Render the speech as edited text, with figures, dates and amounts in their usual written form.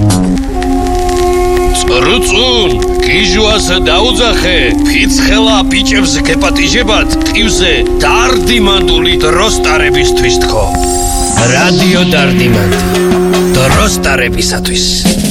წრუწუნ გიჟვას დაუძახე ფიცხელა ბიჭებს გეპატიჟებათ ტივზე დარდიმანდული დროს ტარებისთვის თქო რადიო დარდიმანდი დროს ტარებისათვის